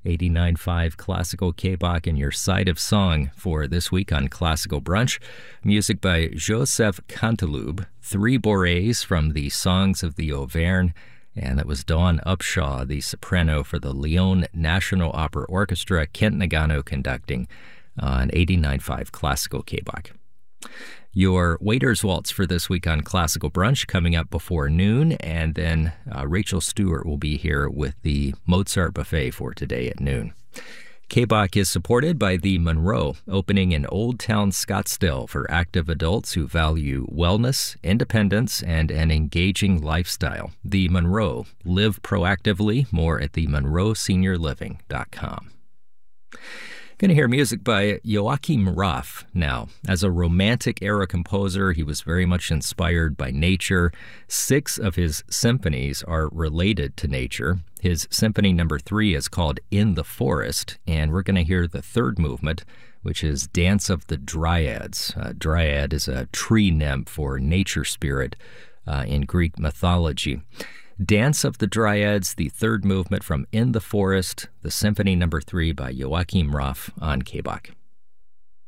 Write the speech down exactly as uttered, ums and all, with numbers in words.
eighty-nine point five Classical K-Bach and your side of song for this week on Classical Brunch. Music by Joseph Canteloube, three bourrées from the Songs of the Auvergne, and that was Dawn Upshaw, the soprano for the Lyon National Opera Orchestra, Kent Nagano conducting on eighty-nine point five Classical K-Bach. Your Waiter's Waltz for this week on Classical Brunch coming up before noon, and then uh, Rachel Stewart will be here with the Mozart Buffet for today at noon. K-Bach is supported by the Monroe, opening in Old Town Scottsdale for active adults who value wellness, independence, and an engaging lifestyle. The Monroe. Live proactively. More at the monroe senior living dot com. Going to hear music by Joachim Raff now. As a Romantic-era composer, he was very much inspired by nature. Six of his symphonies are related to nature. His symphony number three is called In the Forest, and we're going to hear the third movement, which is Dance of the Dryads. Uh, Dryad is a tree nymph or nature spirit uh, in Greek mythology. Dance of the Dryads, the third movement from In the Forest, the Symphony number three by Joachim Raff on K-Bach.